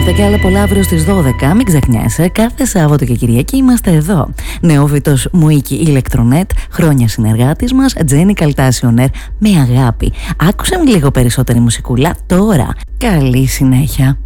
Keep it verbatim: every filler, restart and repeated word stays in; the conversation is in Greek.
Αυτά και άλλα πολλά αύριο στις δώδεκα. Μην ξεχνιάσαι, κάθε Σάββατο και Κυριακή είμαστε εδώ. Νεόφυτος Μουίκη Ηλεκτρονέτ, χρόνια συνεργάτης μας, Τζένι Καλτάσιονερ, με αγάπη. Άκουσε λίγο περισσότερη μουσικούλα τώρα. Καλή συνέχεια.